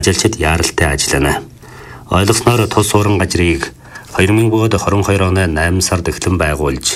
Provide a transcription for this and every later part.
ажилчид яаралтай ажиллана. Ойлгосноор тус ууран газрыг 2022 оны 8 сард эхлэн байгуулж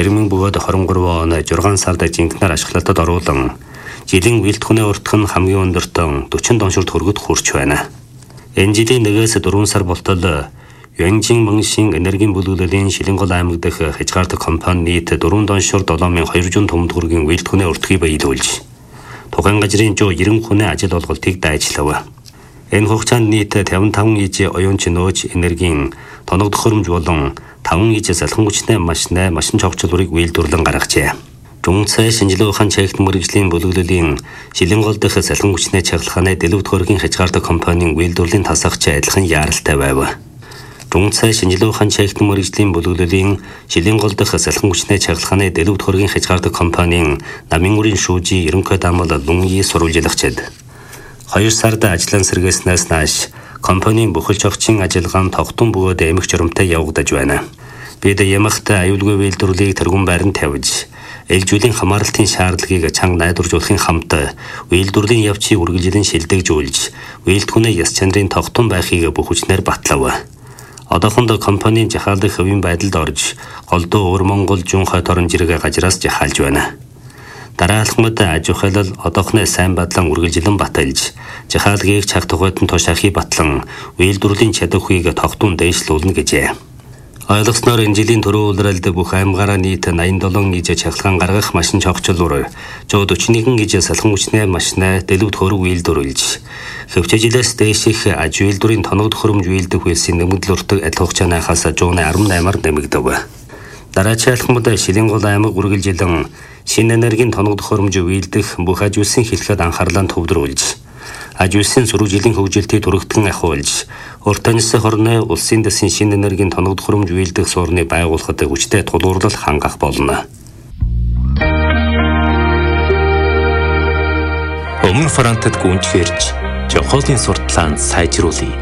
2023 оны 6 сард жинхэнээр ашиглалтад оруулан жилийн үйлдвэрийн уртх нь хамгийн өндөртөө 40 тонн төгрөгөд хүрч байна. Энэ жилийн 1-ээс 4 сар болтол Юанжин Мөншин энергийн бүлэглэлийн Шилэнгол аймаг дэх хязгаартай компани нийт 4 тонн 7200 том төгрөгийн үйлдвэрийн уртхыг биелүүлж тухайн газрын 190 хүний ажил олголтыг дайчлав. Энэ хугацаанд нийт 55 иж оюунч нөөж энергийн тоног төхөөрөмж болон 5 иж салхан хүчтэй машин цогцлуурыг үйлдвэрлэн гаргажээ. Дүнцээ шинжилгээ ухаан чагт мэргэжлийн бүлэглэлийн Шилэнгол дэх салхан хүчний чаглахааны дэлгэв төхөөрөгийн хязгаартай компанийн үйлдвэрлэлийн тасагч адилхан яаралтай байв. Дүнцээ шинжилгээ ухаан чагт мэргэжлийн бүлэглэлийн Шилэнгол дэх салхан хүчний чаглахааны дэлгэв төхөөрөгийн хязгаартай компанийн намын үрийн шүүжи ерөнхий даамал Лунги сурвалжлагчид 2 сард ажлын сэргээснээс нааш компанийн бүхэл зохицын ажиллагаа тогтун бөгөөд эмх журамтай явагдаж байна. Бид ямагт аюулгүй үйлдвэрлэлийг тэргүүн байранд тавьж ээлжүүлийн хамааралтын шаардлагыг чанга найдваржуулахын хамт үйлдвэрлэлийн явцыг үргэлжлэн шилдэгжүүлж үйлдвэрийн яс чанарын тогтун байхыг бүх хүчнээр батлав. Одоохонд компанийн жахаалдах хувийн байдалд орж голдуу өвөр Монгол Жунхай торон жиргээ газраас жахаалж байна. Дараалхмад аж ахуйлал одоохны сайн бадлан үргэлжлэн баталж жахаалгийг цаг тухайд нь тушаахыг батлан үйлдвэрлэлийн чадварыг тогтун дээшлүүлнэ гэжээ. Ойлгосноор энэ жилийн түрүү улиралд бүх аймгаараа нийт 87 иж чахалгаан гаргах машин цогцлуур 141 иж салхан хүчний машин дэлгэв төхөөрөг үйлдвэрлэж хөвчөжилээс дээших аж үйлдвэрийн тоног төхөөрөмж үйлдэх хөлсийн нэмэгдэл уртаг адил хугацаанаас 118-аар нэмэгдэв. Дараачаалхмад Шилэнгол аймаг үргэлжлэн шинэ энергийн тоног төхөөрөмж үйлдэх бүх аж үйлсийн хэлхэд анхаарлаа төвлөрүүлж аж үйлсийн сөрөг жилийн хөгжилтийг түрэгтгэн ахиулж урт таньс хорны улсын дэсийн шинэ энергийн тоног төхөөрөмж үйлдэх суурныг байгуулахад хүчтэй тулгуурлал хангах болно. Өмнө Франтад гүнж ферж Жохолын сурталчилгаанд сайжруулъя.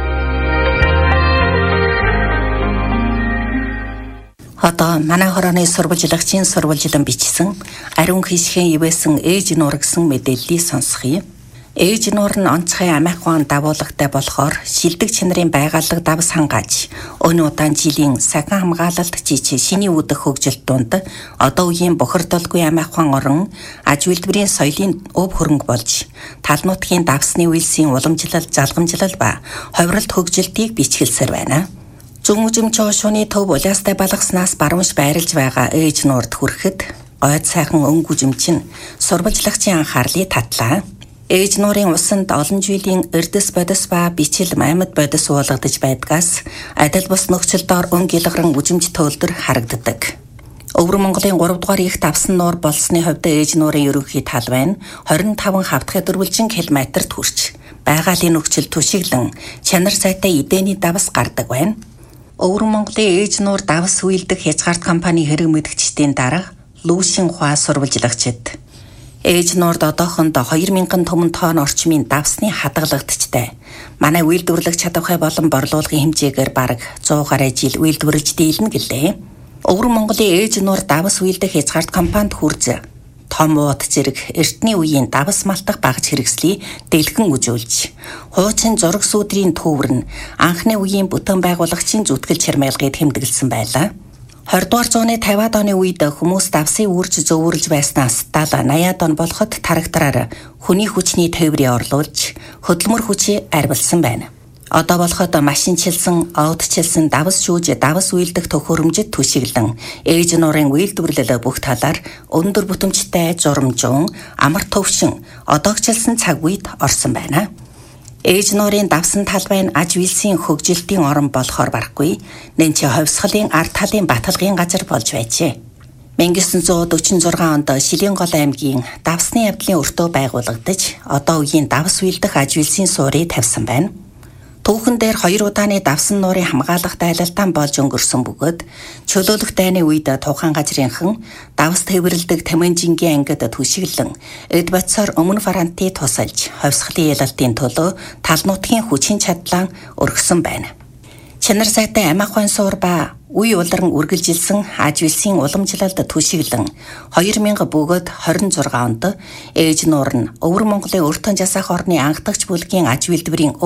Одоо манай хорооны сурвалжлагчийн сурвалжлан бичсэн ариун хишхэн ивэсэн ээж нуур гэсэн мэдээллийг сонсгоё. Ээж нуур нь онцгой амиах ухаан дагуулгатай болохоор шилдэг чанарын байгалаг давс хангааж өнөө удаан жилийн сахин хамгаалалт жижиг шиний үүдэх хөгжилт дунд одоо үеийн бохирдолгүй амиах ухаан орон аж үйлдвэрийн соёлын өв хөрөнгө болж тал нутгийн давсны үйлсийн уламжлал залгамжлал ба ховролт хөгжилтийг бичгэлсээр байна. Зүмжим чошууны төв улаастай балгаснаас баруунш байрлаж байгаа ээж нуурд хүрэхэд гойд сайхан өнгүжимч нь сурвалжлагчийн анхаарлыг татлаа. Ээж нуурын усанд олон жилийн эрдэс бодис ба бичил маймад бодис уулгадж байдгаас адил бус нөхцөлдөө өнгө илгаран үжимж төвлөр харагддаг. Өвөр Монголын 3 дугаар их давсан нуур болсны хувьд ээж нуурын ерөнхий талбай нь 25 хавтгай дөрвөлжин километрт хүрч байгалийн нөхцөл түшиглэн чанар сайтай эдэний давс гардаг байна. Өвөр Монголын ээж нуур давс үйлдэх хязгаарт компани хэрэг мэдгчдийн дарга Лүүшин Хуа сурвалжлагчид ээж нуурд одоохондоо 2000 том тонн орчмын давсны хадгалагчтай манай үйлдвэрлэх чадвархай болон борлуулгын хэмжээгээр бараг 100 гаруй жил үйлдвэрлэж дийлнэ гэлээ. Өвөр Монголын ээж нуур давс үйлдэх хязгаарт компанид хүрж том ууд зэрэг эртний үеийн давс малтах багц хэрэгслийг дэлгэн үзүүлж хуучин зураг сүдрийн төвөр нь анхны үеийн бүтэн байгуулагчийн зүтгэл чармайлгыг тэмдэглэсэн байлаа. 20 дугаар зууны 50-аад оны үед хүмүүс давсын үрж зөөвөрлж байснаас 70-80-аад он болоход трактораар хүний хүчний тээврийг орлуулж хөдөлмөр хүчийг арвилсан байна. Одоо болоход машинчилсан, оодчилсан давс шүүж давс үйлдэх төхөөрөмжөд түшиглэн ээж нуурын үйлдвэрлэл бүх талаар өндөр бүтэмжтэй журамжун, амар төвшин, одоогчилсан цаг үед орсон байна. Ээж нуурын давсан талбай нь аж үйлсийн хөгжилтийн орон болохоор барахгүй нэнчи ховсгалын ард талын баталгын газар болж байжээ. 1946 онд Шилэнгол аймгийн давсны явдлын өртөө байгуулагдаж одоо үеийн давс үйлдэх аж үйлсийн суурийг тавьсан байна. Түүхэн дээр 2 удааны давсан нуурын хамгаалах дайлалтан болж өнгөрсөн бөгөөд чөлөөлөх дайны үед тухайн газрынхан давс тээвэрлдэг Таманжингийн ангид түшиглэн эд бодсоор өмнө Францыг тусалж ховсгалын ялалтын төлөө тал нутгийн хүчин чадлаа өргөсөн байна. Чанар сайтай амиа ухаан суур ба үе улиран үргэлжилсэн аж үйлсийн уламжлалд түшиглэн 2000 бөгөөд 26 онд ээж нуур нь Өвөр Монголын өртөн жасах орны анхдагч бүлгийн аж үйлдвэрийн